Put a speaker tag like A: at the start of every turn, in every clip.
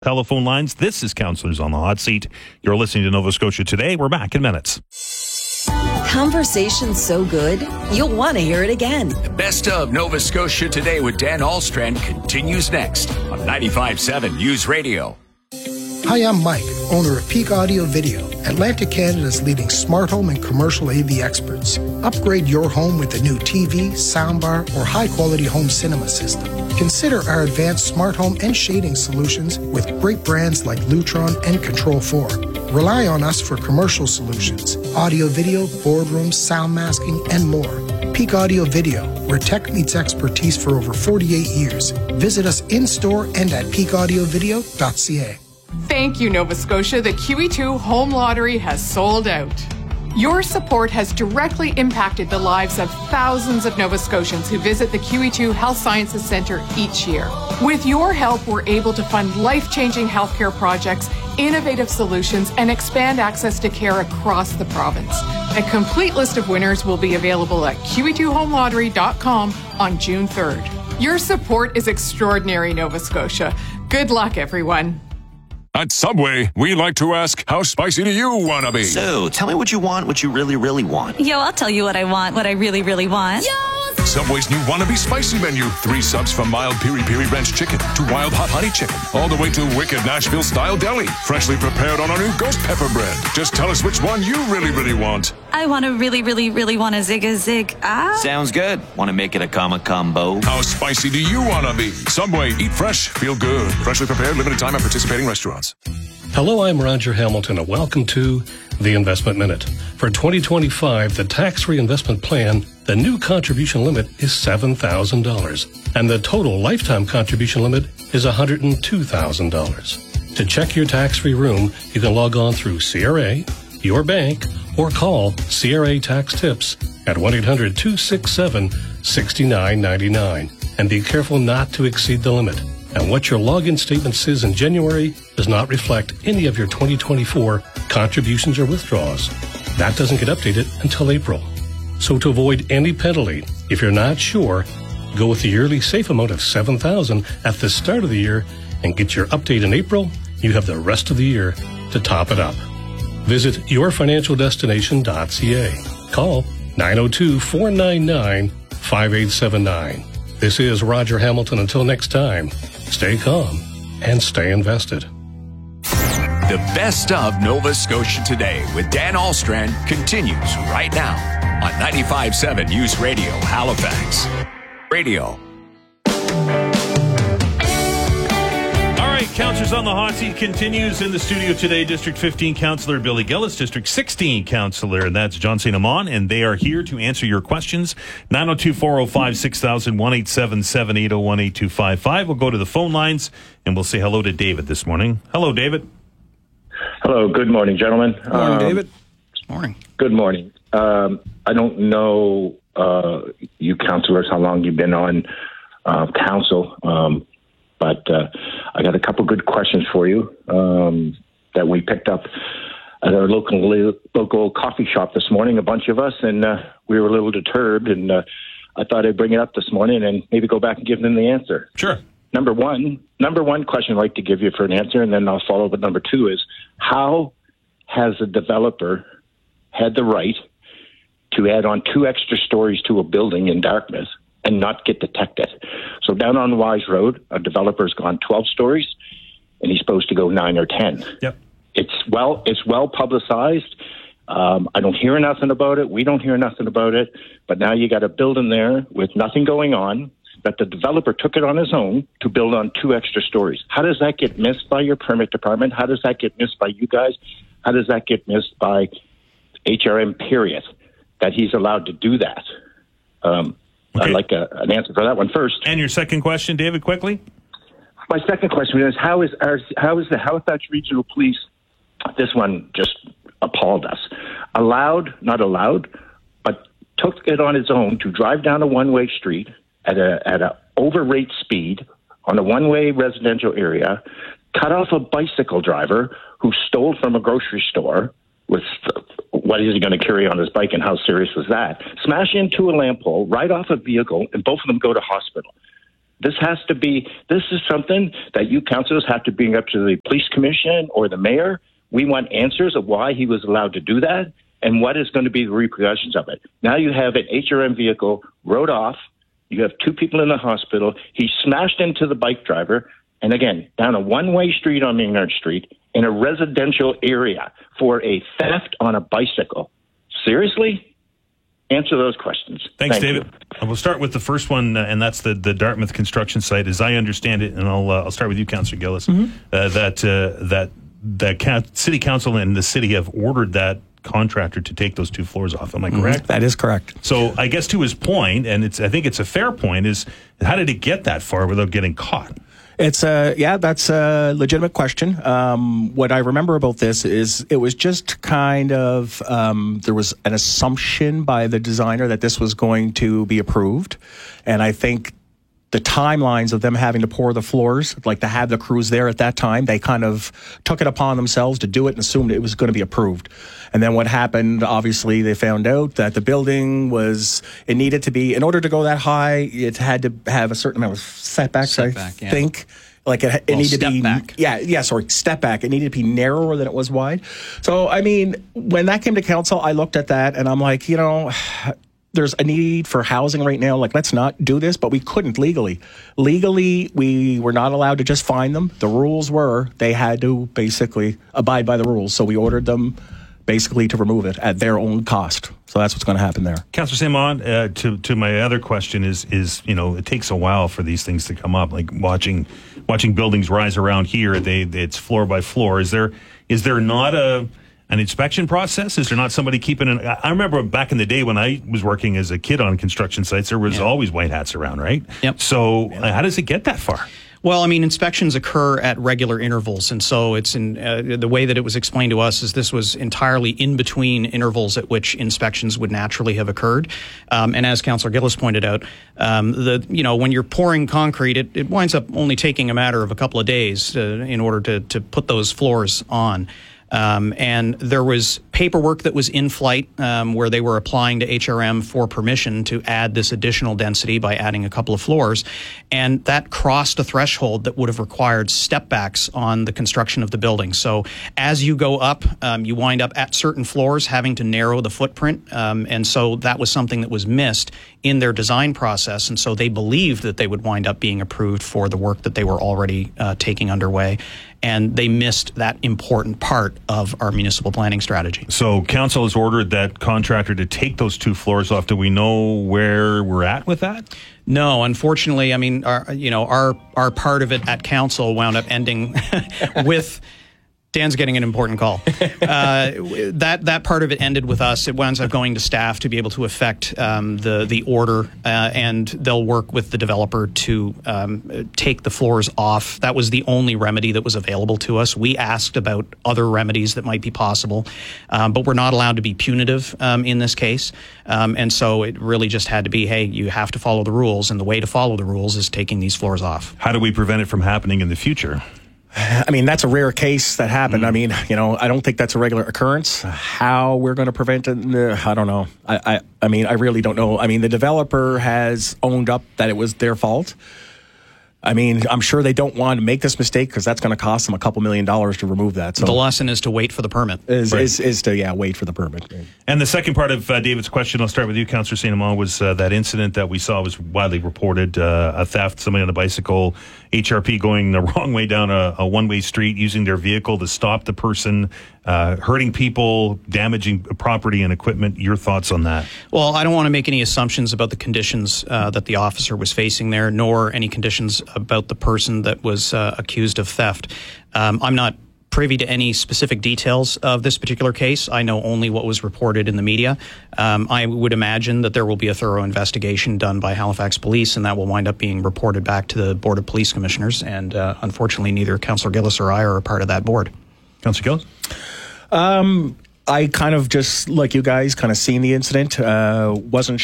A: telephone lines. This is Counselors on the Hot Seat. You're listening to Nova Scotia Today. We're back in minutes.
B: Conversation's so good, you'll want to hear it again.
C: The best of Nova Scotia Today with Dan Ahlstrand continues next on 95.7 News Radio.
D: Hi, I'm Mike, owner of Peak Audio Video, Atlantic Canada's leading smart home and commercial AV experts. Upgrade your home with a new TV, soundbar, or high-quality home cinema system. Consider our advanced smart home and shading solutions with great brands like Lutron and Control4. Rely on us for commercial solutions, audio video, boardrooms, sound masking, and more. Peak Audio Video, where tech meets expertise for over 48 years. Visit us in-store and at peakaudiovideo.ca.
E: Thank you, Nova Scotia. The QE2 Home Lottery has sold out. Your support has directly impacted the lives of thousands of Nova Scotians who visit the QE2 Health Sciences Centre each year. With your help, we're able to fund life-changing healthcare projects, innovative solutions, and expand access to care across the province. A complete list of winners will be available at QE2HomeLottery.com on June 3rd. Your support is extraordinary, Nova Scotia. Good luck, everyone.
F: At Subway, we like to ask, how spicy do you want to be?
G: So, tell me what you want, what you really, really want.
H: Yo, I'll tell you what I want, what I really, really want.
F: Yo! Subway's new Wannabe Spicy menu. 3 subs from mild piri-piri ranch chicken to wild hot honey chicken, all the way to wicked Nashville-style deli. Freshly prepared on our new ghost pepper bread. Just tell us which one you really, really want.
H: I want to really, really, really want a zig.
G: Sounds good. Want to make it a combo?
F: How spicy do you want to be? Subway, eat fresh, feel good. Freshly prepared, limited time at participating restaurants.
I: Hello, I'm Roger Hamilton, and welcome to The Investment Minute. For 2025, the tax-free investment plan, the new contribution limit is $7,000, and the total lifetime contribution limit is $102,000. To check your tax-free room, you can log on through CRA, your bank, or call CRA Tax Tips at 1-800-267-6999. And be careful not to exceed the limit. And what your login statement says in January does not reflect any of your 2024 contributions or withdrawals. That doesn't get updated until April. So to avoid any penalty, if you're not sure, go with the yearly safe amount of $7,000 at the start of the year and get your update in April. You have the rest of the year to top it up. Visit yourfinancialdestination.ca. Call 902-499-5879. This is Roger Hamilton. Until next time, stay calm and stay invested.
C: The best of Nova Scotia Today with Dan Ahlstrand continues right now on 95.7 News Radio, Halifax. Radio.
A: Councillors on the Hot Seat continues in the studio today. District 15 Councillor Billy Gillis, District 16 Councillor, and that's John St. Amand, and they are here to answer your questions. 902-405-6000, 1-877-801-8255. We'll go to the phone lines, and we'll say hello to David this morning. Hello, David.
J: Hello. Good morning, gentlemen.
K: Good morning, David. Good morning.
J: Good morning. I don't know you councillors, how long you've been on council, but I got a couple good questions for you that we picked up at our local coffee shop this morning, a bunch of us, and we were a little deterred, and I thought I'd bring it up this morning and maybe go back and give them the answer.
A: Sure.
J: Number one question I'd like to give you for an answer, and then I'll follow with number 2 is, how has a developer had the right to add on 2 extra stories to a building in Dartmouth and not get detected? So down on Wise Road, a developer's gone 12 stories, and he's supposed to go 9 or 10.
A: Yep.
J: It's well publicized. I don't hear nothing about it. We don't hear nothing about it. But now you got a building there with nothing going on, that the developer took it on his own to build on 2 extra stories. How does that get missed by your permit department? How does that get missed by you guys? How does that get missed by HRM, period, that he's allowed to do that? Okay. I'd like an answer for that one first.
A: And your second question, David, quickly?
J: My second question is, how is the Halifax Regional Police, this one just appalled us, not allowed, but took it on its own to drive down a one-way street at a over-rate speed on a one-way residential area, cut off a bicycle driver who stole from a grocery store with what is he going to carry on his bike, and how serious was that? Smash into a lamp pole, ride off a vehicle, and both of them go to hospital. This is something that you councillors have to bring up to the police commission or the mayor. We want answers of why he was allowed to do that and what is going to be the repercussions of it. Now you have an HRM vehicle rode off. You have 2 people in the hospital. He smashed into the bike driver. And again, down a one-way street on Maynard Street in a residential area for a theft on a bicycle. Seriously? Answer those questions.
A: Thanks,
J: Thank
A: David. We'll start with the first one, and that's the Dartmouth construction site. As I understand it, and I'll start with you, Councillor Gillis, that City Council and the city have ordered that contractor to take those 2 floors off. Am I correct?
K: That is correct.
A: So I guess to his point, and I think it's a fair point, is how did it get that far without getting caught?
K: That's a legitimate question. What I remember about this is it was just kind of, there was an assumption by the designer that this was going to be approved. And I think the timelines of them having to pour the floors, like to have the crews there at that time, they kind of took it upon themselves to do it and assumed it was going to be approved. And then what happened, obviously, they found out that the building it needed to be, in order to go that high, it had to have a certain amount of setbacks, I think. Like it needed to be back. Step back. It needed to be narrower than it was wide. So, I mean, when that came to council, I looked at that and I'm like, there's a need for housing right now. Like, let's not do this, but we couldn't legally. Legally, we were not allowed to just fine them. The rules were they had to basically abide by the rules. So we ordered them basically to remove it at their own cost. So that's what's going to happen there.
A: Councillor Simon, to my other question is it takes a while for these things to come up. Like watching buildings rise around here, it's floor by floor. Is there not an inspection process? Is there not somebody keeping an... I remember back in the day when I was working as a kid on construction sites, there was always white hats around, right?
L: Yep.
A: So how does it get that far?
L: Well, I mean, inspections occur at regular intervals, and so it's in the way that it was explained to us is this was entirely in between intervals at which inspections would naturally have occurred. And as Councillor Gillis pointed out, when you're pouring concrete, it winds up only taking a matter of a couple of days in order to put those floors on. And there was paperwork that was in flight where they were applying to HRM for permission to add this additional density by adding a couple of floors. And that crossed a threshold that would have required step backs on the construction of the building. So as you go up, you wind up at certain floors having to narrow the footprint. And so that was something that was missed in their design process. And so they believed that they would wind up being approved for the work that they were already taking underway. And they missed that important part of our municipal planning strategy.
A: So council has ordered that contractor to take those 2 floors off. Do we know where we're at with that?
L: No, unfortunately. I mean, our part of it at council wound up ending with... Dan's getting an important call. That part of it ended with us. It winds up going to staff to be able to effect the order, and they'll work with the developer to take the floors off. That was the only remedy that was available to us. We asked about other remedies that might be possible, but we're not allowed to be punitive in this case. And so it really just had to be, hey, you have to follow the rules, and the way to follow the rules is taking these floors off.
A: How do we prevent it from happening in the future?
K: I mean, that's a rare case that happened. I mean, I don't think that's a regular occurrence. How we're going to prevent it, I don't know. I mean, I really don't know. I mean, the developer has owned up that it was their fault. I mean, I'm sure they don't want to make this mistake because that's going to cost them a couple $1 million to remove that. So
L: the lesson is to wait for the permit.
K: Is to wait for the permit.
A: And the second part of David's question, I'll start with you, Councillor St. Amand, was that incident that we saw was widely reported, a theft, somebody on a bicycle, HRP going the wrong way down a one-way street, using their vehicle to stop the person, hurting people, damaging property and equipment. Your thoughts on that?
L: Well, I don't want to make any assumptions about the conditions that the officer was facing there, nor any conditions about the person that was accused of theft. I'm not privy to any specific details of this particular case. I know only what was reported in the media. I would imagine that there will be a thorough investigation done by Halifax Police, and that will wind up being reported back to the Board of Police Commissioners. And unfortunately, neither Councillor Gillis or I are a part of that board.
A: Councillor Gillis?
K: I kind of just, like you guys, kind of seen the incident. Wasn't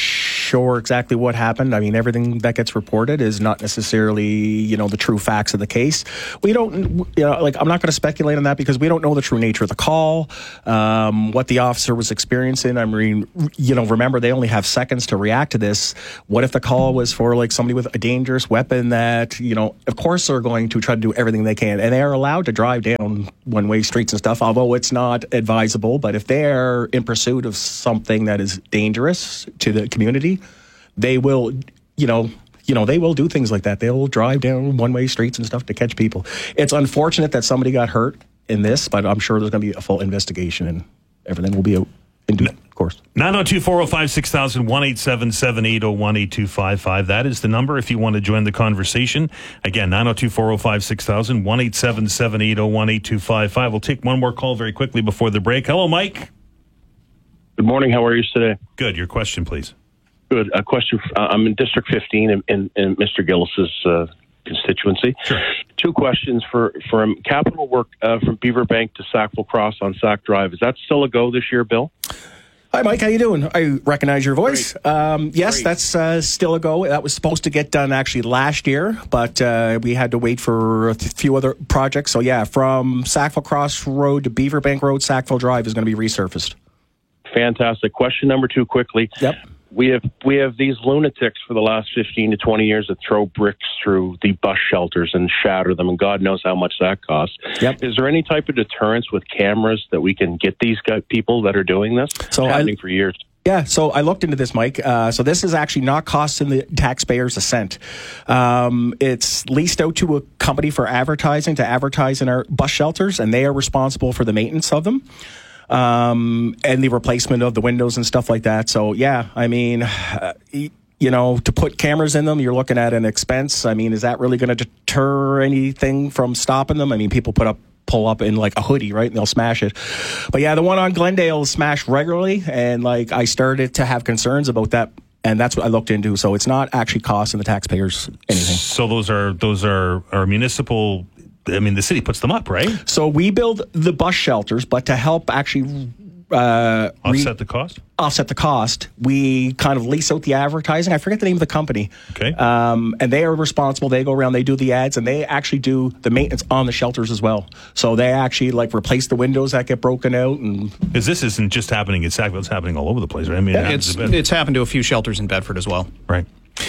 K: sure exactly what happened. I mean, everything that gets reported is not necessarily, the true facts of the case. We don't, I'm not going to speculate on that because we don't know the true nature of the call, what the officer was experiencing. I mean, remember, they only have seconds to react to this. What if the call was for like somebody with a dangerous weapon that, of course they're going to try to do everything they can. And they are allowed to drive down one-way streets and stuff, although it's not advisable. But if they're in pursuit of something that is dangerous to the community, they will, they will do things like that. They'll drive down one-way streets and stuff to catch people. It's unfortunate that somebody got hurt in this, but I'm sure there's going to be a full investigation and everything will be out in due course.
A: 902-405-6000, 1-877-801-8255. That is the number if you want to join the conversation. Again, 902-405-6000, 1-877-801-8255. We'll take one more call very quickly before the break. Hello, Mike.
M: Good morning. How are you today?
A: Good. Your question, please.
M: Good. A question. I'm in District 15 in Mr. Gillis's constituency.
A: Sure.
M: Two questions for capital work from Beaverbank to Sackville Cross on Sack Drive. Is that still a go this year, Bill?
K: Hi, Mike. How you doing? I recognize your voice. Yes, that's still a go. That was supposed to get done actually last year, but we had to wait for a few other projects. So, yeah, from Sackville Cross Road to Beaverbank Road, Sackville Drive is going to be resurfaced.
M: Fantastic. Question number two, quickly.
K: Yep.
M: We have these lunatics for the last 15 to 20 years that throw bricks through the bus shelters and shatter them, and God knows how much that costs.
K: Yep.
M: Is there any type of deterrence with cameras that we can get these people that are doing this?
K: So
M: it's happening for years.
K: Yeah, so I looked into this, Mike. So this is actually not costing the taxpayers a cent. It's leased out to a company for advertising to advertise in our bus shelters, and they are responsible for the maintenance of them. And the replacement of the windows and stuff like that. So, yeah, I mean, to put cameras in them, you're looking at an expense. I mean, is that really going to deter anything from stopping them? I mean, people pull up in like a hoodie, right? And they'll smash it. But yeah, the one on Glendale is smashed regularly. And I started to have concerns about that. And that's what I looked into. So it's not actually costing the taxpayers anything.
A: So those are municipal. I mean, the city puts them up, right?
K: So we build the bus shelters, but to help actually
A: offset the cost?
K: Offset the cost, we kind of lease out the advertising. I forget the name of the company.
A: Okay.
K: And they are responsible. They go around, they do the ads, and they actually do the maintenance on the shelters as well. So they actually replace the windows that get broken out. And
A: because this isn't just happening in Sackville, it's happening all over the place, right? I mean,
L: it's happened to a few shelters in Bedford as well.
A: Right.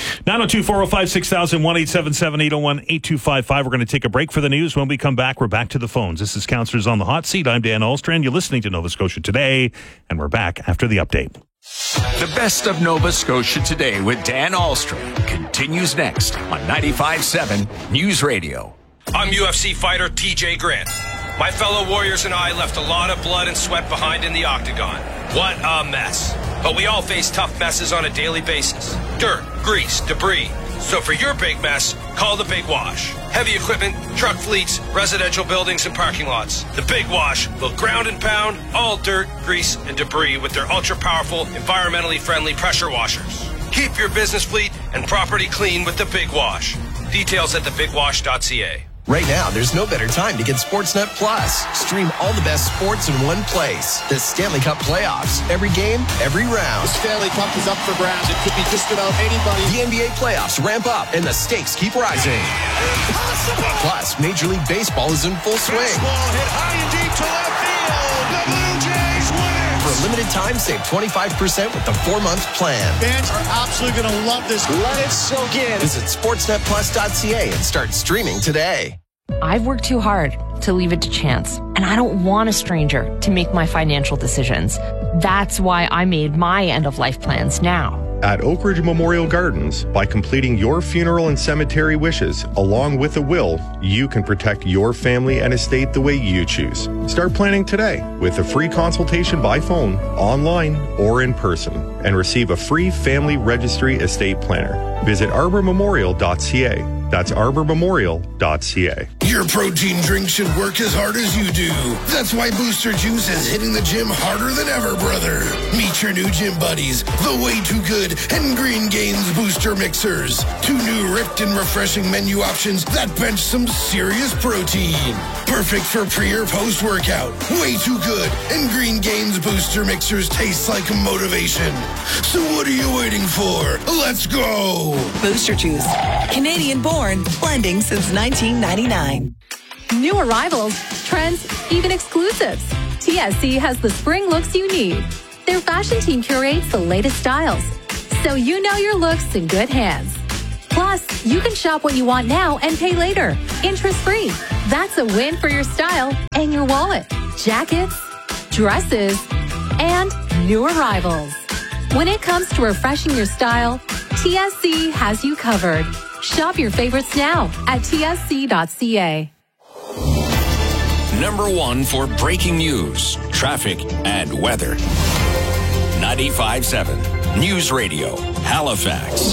A: 902-405-6000, 1-877-801-8255. We're going to take a break for the news. When we come back, we're back to the phones. This is Counselors on the Hot Seat. I'm Dan Ahlstrand. You're listening to Nova Scotia Today, and we're back after the update.
C: The best of Nova Scotia Today with Dan Ahlstrand continues next on 95.7 News Radio.
N: I'm UFC fighter TJ Grant. My fellow warriors and I left a lot of blood and sweat behind in the octagon. What a mess. But we all face tough messes on a daily basis. Dirt, grease, debris. So for your big mess, call the Big Wash. Heavy equipment, truck fleets, residential buildings, and parking lots. The Big Wash will ground and pound all dirt, grease, and debris with their ultra-powerful, environmentally friendly pressure washers. Keep your business fleet and property clean with the Big Wash. Details at thebigwash.ca.
O: Right now, there's no better time to get Sportsnet Plus. Stream all the best sports in one place. The Stanley Cup playoffs. Every game, every round.
P: The Stanley Cup is up for grabs. It could be just about anybody.
O: The NBA playoffs ramp up, and the stakes keep rising. Impossible! Plus, Major League Baseball is in full swing.
P: Baseball hit high and deep to left field. The Blue Jays win!
O: For a limited time, save 25% with the 4-month plan.
P: Fans are absolutely going to love this. Let it soak in.
O: Visit SportsNetPlus.ca and start streaming today.
Q: I've worked too hard to leave it to chance, and I don't want a stranger to make my financial decisions. That's why I made my end-of-life plans now.
R: At Oak Ridge Memorial Gardens, by completing your funeral and cemetery wishes, along with a will, you can protect your family and estate the way you choose. Start planning today with a free consultation by phone, online, or in person, and receive a free family registry estate planner. Visit arbormemorial.ca. That's arbormemorial.ca.
S: Your protein drink should work as hard as you do. That's why Booster Juice is hitting the gym harder than ever, brother. Meet your new gym buddies, the Way Too Good and Green Gains Booster Mixers. 2 new ripped and refreshing menu options that bench some serious protein. Perfect for pre or post workout. Way Too Good and Green Gains Booster Mixers taste like motivation. So what are you waiting for? Let's go!
B: Booster Juice. Canadian born, blending since 1999.
T: New arrivals, trends, even exclusives. TSC has the spring looks you need. Their fashion team curates the latest styles, so you know your look's in good hands. Plus, you can shop what you want now and pay later, interest-free. That's a win for your style and your wallet. Jackets, dresses, and new arrivals. When it comes to refreshing your style, TSC has you covered. Shop your favorites now at tsc.ca.
C: Number 1 for breaking news, traffic, and weather. 95.7 News Radio, Halifax.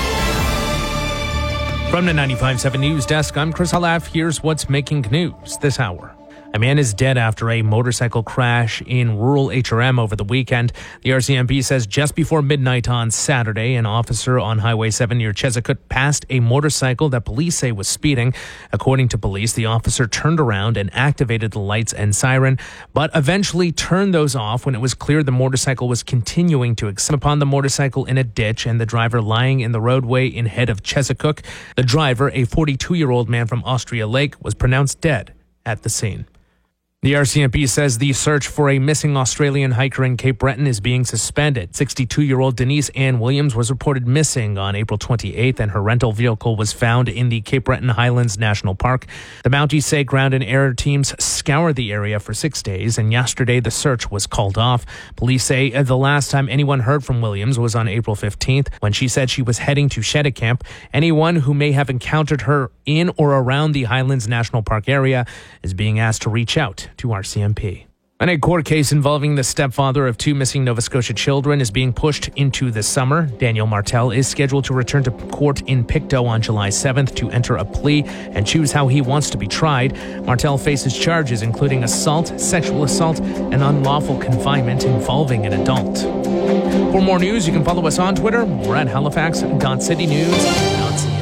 U: From the 95.7 News Desk, I'm Chris Halaf. Here's what's making news this hour. A man is dead after a motorcycle crash in rural HRM over the weekend. The RCMP says just before midnight on Saturday, an officer on Highway 7 near Chesapeake passed a motorcycle that police say was speeding. According to police, the officer turned around and activated the lights and siren, but eventually turned those off when it was clear the motorcycle was continuing to accelerate upon the motorcycle in a ditch and the driver lying in the roadway in head of Chesapeake. The driver, a 42-year-old man from Austria Lake, was pronounced dead at the scene. The RCMP says the search for a missing Australian hiker in Cape Breton is being suspended. 62-year-old Denise Ann Williams was reported missing on April 28th, and her rental vehicle was found in the Cape Breton Highlands National Park. The Mounties say ground and air teams scoured the area for 6 days, and yesterday the search was called off. Police say the last time anyone heard from Williams was on April 15th, when she said she was heading to Cheticamp. Anyone who may have encountered her in or around the Highlands National Park area is being asked to reach out to RCMP. And a court case involving the stepfather of 2 missing Nova Scotia children is being pushed into the summer. Daniel Martel is scheduled to return to court in Pictou on July 7th to enter a plea and choose how he wants to be tried. Martel faces charges including assault, sexual assault, and unlawful confinement involving an adult. For more news, you can follow us on Twitter. We're at halifax.citynews.ca.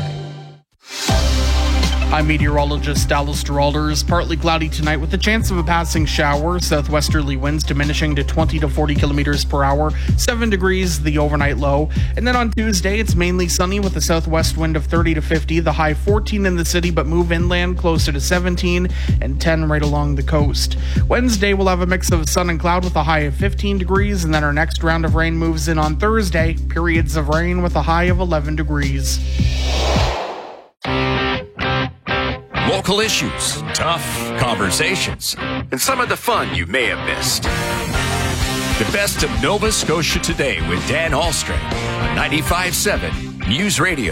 V: I'm meteorologist Alistair Alders. Partly cloudy tonight with a chance of a passing shower. Southwesterly winds diminishing to 20 to 40 kilometers per hour. 7 degrees, the overnight low. And then on Tuesday, it's mainly sunny with a southwest wind of 30 to 50. The high 14 in the city, but move inland closer to 17 and 10 right along the coast. Wednesday, we'll have a mix of sun and cloud with a high of 15 degrees. And then our next round of rain moves in on Thursday. Periods of rain with a high of 11 degrees.
C: Local issues, tough conversations, and some of the fun you may have missed. The best of Nova Scotia Today with Dan Ahlstrom on 95.7 News Radio.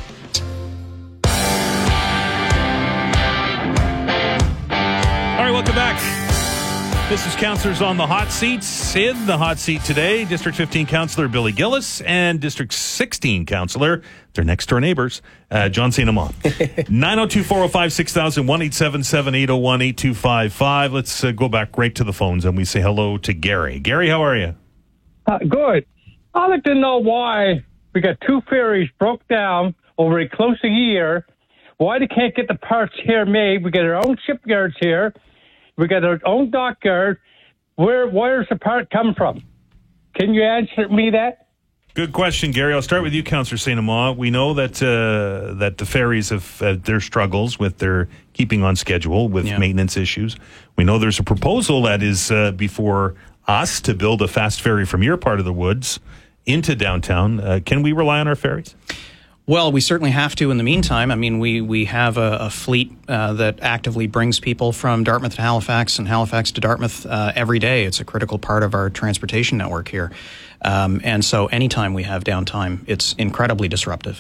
A: All right, welcome back. This is Councillors on the Hot Seats. In the hot seat today, District 15 Councillor Billy Gillis and District 16 Councillor, their next-door neighbors, John St. Amant. 902-405-6000, 1-877-801-8255. Let's go back right to the phones and we say hello to Gary. Gary, how are you?
W: Good. I'd like to know why we got 2 ferries broke down over close a year. Why they can't get the parts here made. We got our own shipyards here. We got our own dockyard. Where's the part come from? Can you answer me that?
A: Good question, Gary. I'll start with you, Councillor St. Amant. We know that that the ferries have their struggles with their keeping on schedule with maintenance issues. We know there's a proposal that is before us to build a fast ferry from your part of the woods into downtown. Can we rely on our ferries?
L: Well, we certainly have to in the meantime. I mean, we have a fleet that actively brings people from Dartmouth to Halifax and Halifax to Dartmouth every day. It's a critical part of our transportation network here. And so anytime we have downtime, it's incredibly disruptive.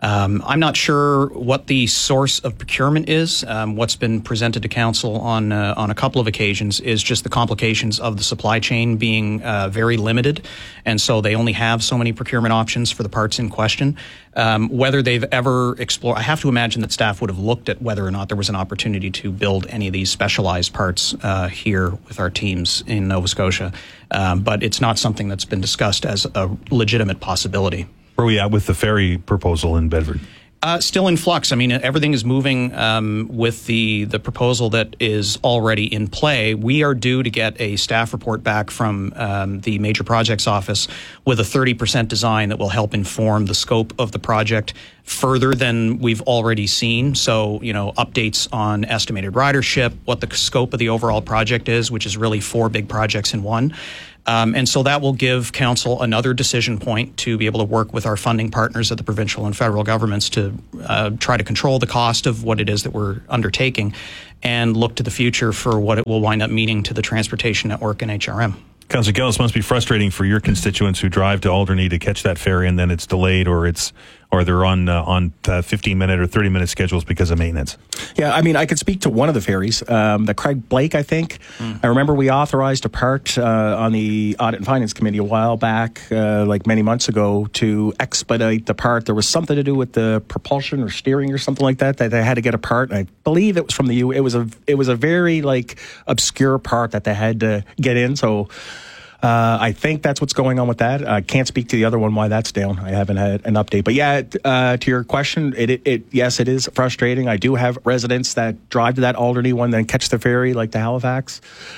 L: I'm not sure what the source of procurement is. What's been presented to council on a couple of occasions is just the complications of the supply chain being very limited, and so they only have so many procurement options for the parts in question. Whether they've ever explored, I have to imagine that staff would have looked at whether or not there was an opportunity to build any of these specialized parts here with our teams in Nova Scotia, but it's not something that's been discussed as a legitimate possibility.
A: Where are we at with the ferry proposal in Bedford?
L: Still in flux. I mean, everything is moving with the proposal that is already in play. We are due to get a staff report back from the Major Projects Office with a 30% design that will help inform the scope of the project further than we've already seen. So, updates on estimated ridership, what the scope of the overall project is, which is really 4 big projects in one. And so that will give council another decision point to be able to work with our funding partners at the provincial and federal governments to try to control the cost of what it is that we're undertaking and look to the future for what it will wind up meaning to the transportation network and HRM.
A: Councillor Gillis, must be frustrating for your constituents who drive to Alderney to catch that ferry and then it's delayed or they're on 15-minute or 30-minute schedules because of maintenance.
K: Yeah, I mean, I could speak to one of the ferries, the Craig Blake, I think. I remember we authorized a part on the Audit and Finance Committee a while back, like many months ago, to expedite the part. There was something to do with the propulsion or steering or something like that they had to get a part. And I believe it was from the U. It was a very obscure part that they had to get in. So I think that's what's going on with that. I can't speak to the other one why that's down. I haven't had an update. But yeah, to your question, yes, it is frustrating. I do have residents that drive to that Alderney one, then catch the ferry like to Halifax.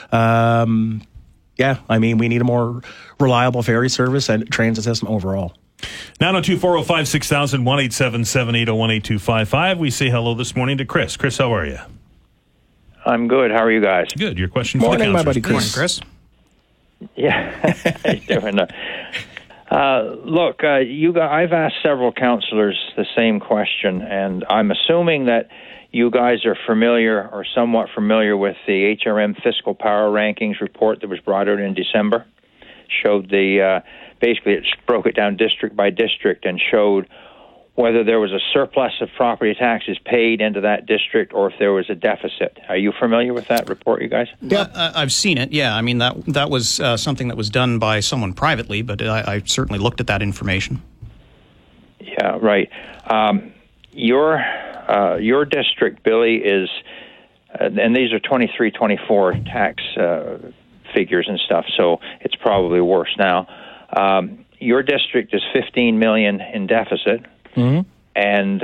K: Yeah, I mean, we need a more reliable ferry service and transit system overall.
A: 902-405-6000, 1-877-801-8255. We say hello this morning to Chris. Chris, how are you?
D: I'm good. How are you guys?
A: Good. Your question
K: for the
A: councillors.
K: My buddy Chris.
L: Morning, Chris.
D: Yeah, how you doing? Look, I've asked several councillors the same question, and I'm assuming that you guys are familiar or somewhat familiar with the HRM Fiscal Power Rankings report that was brought out in December. Showed basically it broke it down district by district and showed whether there was a surplus of property taxes paid into that district or if there was a deficit. Are you familiar with that report, you guys?
L: Yeah, I've seen it. Yeah, I mean, that was something that was done by someone privately, but I certainly looked at that information.
D: Yeah, right. Your district, Billy, is, and these are 23-24 tax figures and stuff, so it's probably worse now. Your district is $15 million in deficit. Mm-hmm. And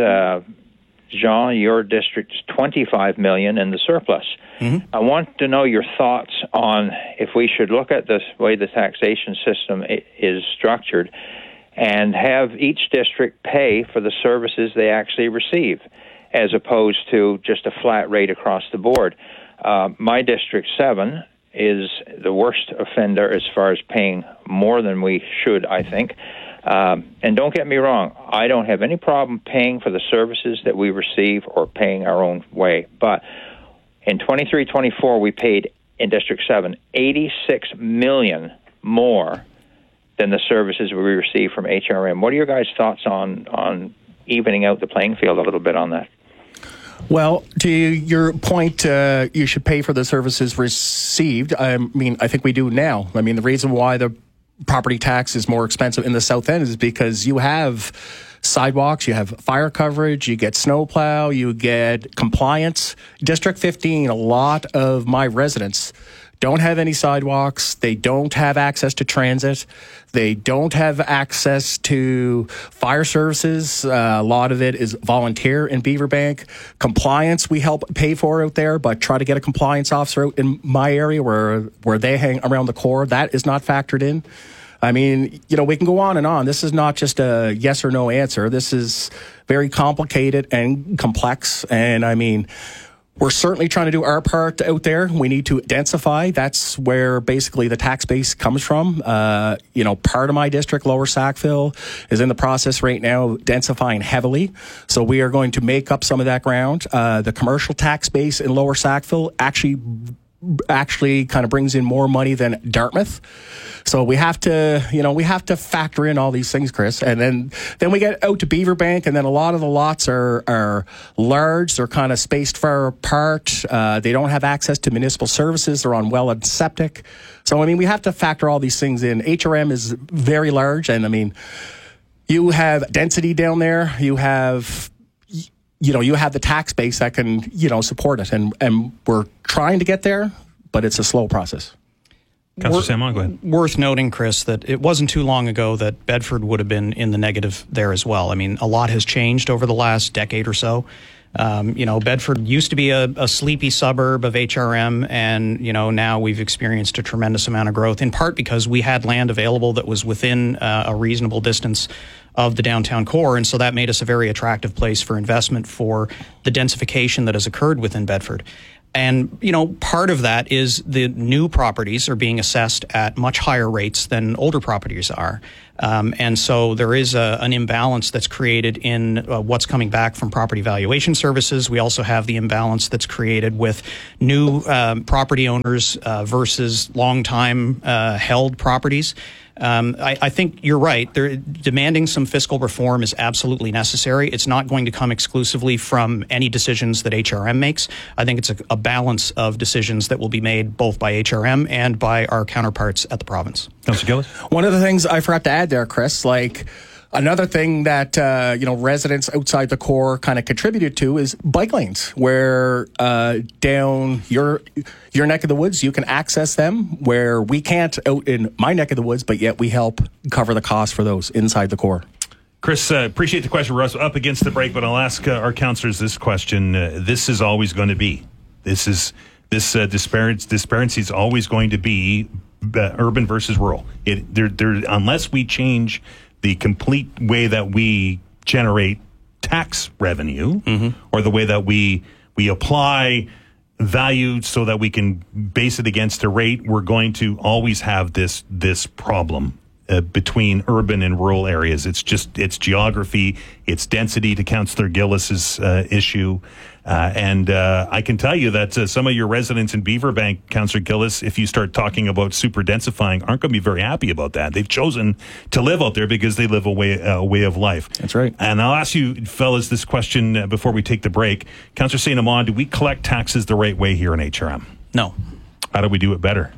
D: Jean, your district is $25 million in the surplus. Mm-hmm. I want to know your thoughts on if we should look at the way the taxation system is structured and have each district pay for the services they actually receive, as opposed to just a flat rate across the board. My District 7 is the worst offender as far as paying more than we should, I think. And don't get me wrong, I don't have any problem paying for the services that we receive or paying our own way. But in 23-24, we paid in District 7 $86 million more than the services we receive from HRM. What are your guys' thoughts on evening out the playing field a little bit on that?
K: Well, to your point, you should pay for the services received. I mean, I think we do now. I mean, the reason why the property tax is more expensive in the South End is because you have sidewalks, you have fire coverage, you get snowplow, you get compliance. District 15, a lot of my residents don't have any sidewalks. They don't have access to transit. They don't have access to fire services. A lot of it is volunteer in Beaverbank. Compliance we help pay for out there, but try to get a compliance officer out in my area where they hang around the core. That is not factored in. I mean, we can go on and on. This is not just a yes or no answer. This is very complicated and complex. And I mean, we're certainly trying to do our part out there. We need to densify. That's where basically the tax base comes from. Part of my district, Lower Sackville, is in the process right now of densifying heavily. So we are going to make up some of that ground. The commercial tax base in Lower Sackville actually actually kind of brings in more money than Dartmouth. So we have to factor in all these things, Chris. And then we get out to Beaverbank, and then a lot of the lots are large. They're kind of spaced far apart. They don't have access to municipal services. They're on well and septic. So, I mean, we have to factor all these things in. HRM is very large, and I mean, you have density down there. You have the tax base that can, support it. And we're trying to get there, but it's a slow process.
A: Councillor Salmon, go ahead.
L: Worth noting, Chris, that it wasn't too long ago that Bedford would have been in the negative there as well. I mean, a lot has changed over the last decade or so. Bedford used to be a sleepy suburb of HRM, and, now we've experienced a tremendous amount of growth, in part because we had land available that was within a reasonable distance of the downtown core, and so that made us a very attractive place for investment for the densification that has occurred within Bedford. And, part of that is the new properties are being assessed at much higher rates than older properties are. And so there is an imbalance that's created in what's coming back from property valuation services. We also have the imbalance that's created with new property owners versus long-time held properties. I think you're right. Demanding some fiscal reform is absolutely necessary. It's not going to come exclusively from any decisions that HRM makes. I think it's a balance of decisions that will be made both by HRM and by our counterparts at the province.
A: Councillor Gillis?
K: One of the things I forgot to add there, Chris, another thing that, residents outside the core kind of contributed to is bike lanes, where down your neck of the woods, you can access them, where we can't out in my neck of the woods, but yet we help cover the cost for those inside the core.
A: Chris, appreciate the question. We're up against the break, but I'll ask our councillors this question. This is always going to be. This disparity is always going to be urban versus rural. Unless we change the complete way that we generate tax revenue, or the way that we apply value so that we can base it against a rate, we're going to always have this problem between urban and rural areas. It's geography, it's density, to Councillor Gillis's issue. And I can tell you that some of your residents in Beaverbank, Councillor Gillis, if you start talking about super densifying, aren't going to be very happy about that. They've chosen to live out there because they live a way of life.
K: That's right.
A: And I'll ask you fellas this question before we take the break. Councillor St. Amand, do we collect taxes the right way here in HRM?
L: No.
A: How do we do it better?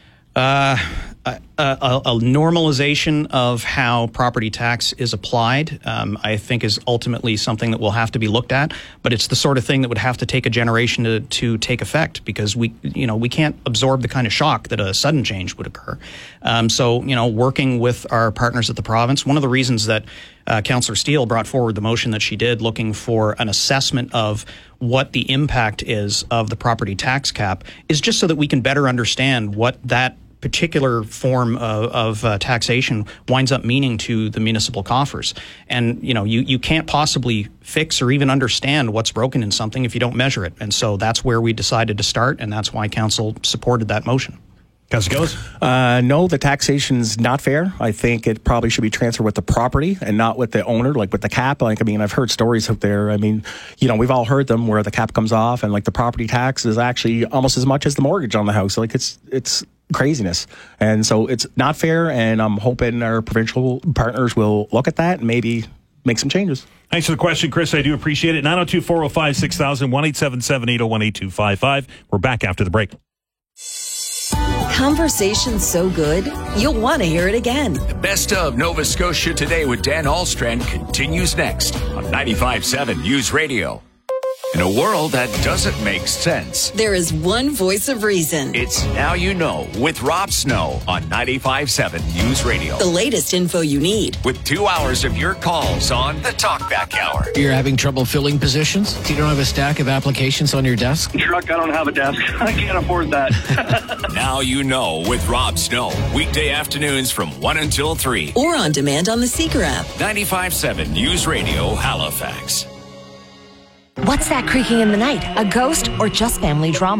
L: A normalization of how property tax is applied, I think, is ultimately something that will have to be looked at. But it's the sort of thing that would have to take a generation to take effect, because we can't absorb the kind of shock that a sudden change would occur. So working with our partners at the province, one of the reasons that Councillor Steele brought forward the motion that she did, looking for an assessment of what the impact is of the property tax cap, is just so that we can better understand what that particular form of taxation winds up meaning to the municipal coffers. And, you can't possibly fix or even understand what's broken in something if you don't measure it. And so that's where we decided to start, and that's why Council supported that motion.
A: Councillor Gillis?
K: No, the taxation's not fair. I think it probably should be transferred with the property and not with the owner, like with the cap. I've heard stories out there. We've all heard them where the cap comes off and the property tax is actually almost as much as the mortgage on the house. It's craziness. And so it's not fair, and I'm hoping our provincial partners will look at that and maybe make some changes.
A: Thanks for the question, Chris. I do appreciate it. 902-405-6000, 1-877-801-8255. We're back after the break.
B: Conversation's so good, you'll want to hear it again.
C: The best of Nova Scotia Today with Dan Ahlstrand continues next on 95.7 News Radio. In a world that doesn't make sense,
B: there is one voice of reason.
C: It's Now You Know with Rob Snow on 95.7 News Radio.
B: The latest info you need.
C: With 2 hours of your calls on the Talkback Hour.
E: You're having trouble filling positions? You don't have a stack of applications on your desk?
G: Truck, I don't have a desk. I can't afford that.
C: Now You Know with Rob Snow. Weekday afternoons from 1 until 3.
B: Or on demand on the Seeker app.
C: 95.7 News Radio, Halifax.
Q: What's that creaking in the night? A ghost or just family drama?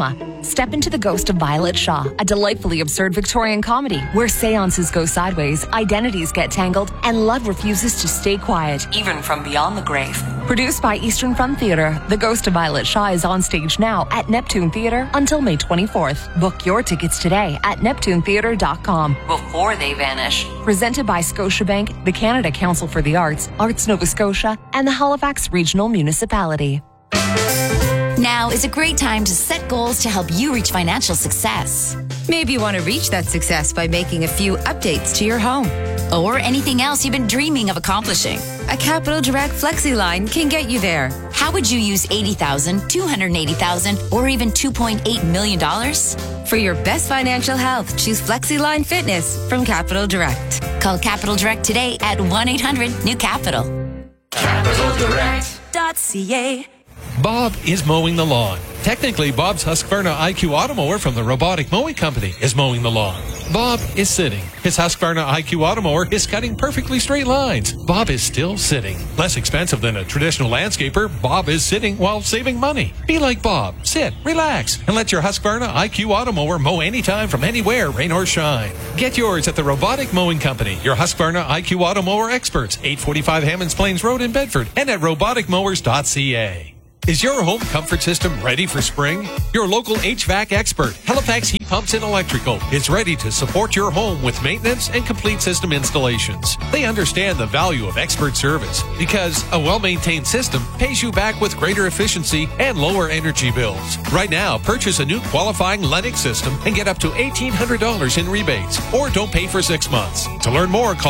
Q: Step into The Ghost of Violet Shaw, a delightfully absurd Victorian comedy where seances go sideways, identities get tangled, and love refuses to stay quiet, even from beyond the grave. Produced by Eastern Front Theatre, The Ghost of Violet Shaw is on stage now at Neptune Theatre until May 24th. Book your tickets today at neptunetheatre.com before they vanish. Presented by Scotiabank, the Canada Council for the Arts, Arts Nova Scotia, and the Halifax Regional Municipality.
F: Now is a great time to set goals to help you reach financial success.
H: Maybe you want to reach that success by making a few updates to your home.
F: Or anything else you've been dreaming of accomplishing.
H: A Capital Direct FlexiLine can get you there.
F: How would you use $80,000, $280,000, or even $2.8 million?
H: For your best financial health, choose FlexiLine Fitness from Capital Direct.
F: Call Capital Direct today at 1-800-NEW-CAPITAL. CapitalDirect.ca.
I: Bob is mowing the lawn. Technically, Bob's Husqvarna IQ Automower from the Robotic Mowing Company is mowing the lawn. Bob is sitting. His Husqvarna IQ Automower is cutting perfectly straight lines. Bob is still sitting. Less expensive than a traditional landscaper, Bob is sitting while saving money. Be like Bob. Sit, relax, and let your Husqvarna IQ Automower mow anytime from anywhere, rain or shine. Get yours at the Robotic Mowing Company, your Husqvarna IQ Automower experts, 845 Hammonds Plains Road in Bedford, and at roboticmowers.ca. Is your home comfort system ready for spring? Your local HVAC expert, Halifax Heat Pumps and Electrical, is ready to support your home with maintenance and complete system installations. They understand the value of expert service because a well-maintained system pays you back with greater efficiency and lower energy bills. Right now, purchase a new qualifying Lennox system and get up to $1,800 in rebates, or don't pay for 6 months. To learn more, call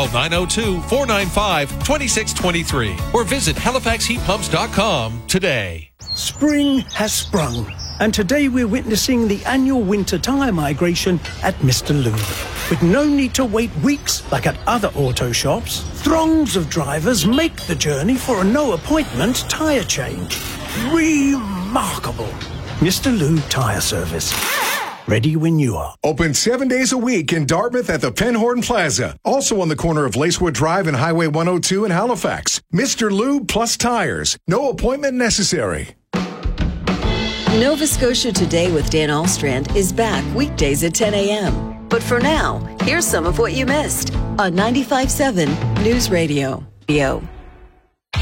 I: 902-495-2623 or visit halifaxheatpumps.com today.
X: Spring has sprung, and today we're witnessing the annual winter tyre migration at Mr. Lube. With no need to wait weeks like at other auto shops, throngs of drivers make the journey for a no-appointment tyre change. Remarkable. Mr. Lube Tyre Service. Ready when you are.
Y: Open 7 days a week in Dartmouth at the Penhorn Plaza. Also on the corner of Lacewood Drive and Highway 102 in Halifax. Mr. Lube Plus Tires. No appointment necessary.
Z: Nova Scotia Today with Dan Alstrand is back weekdays at 10 a.m. But for now, here's some of what you missed on 95.7 News Radio.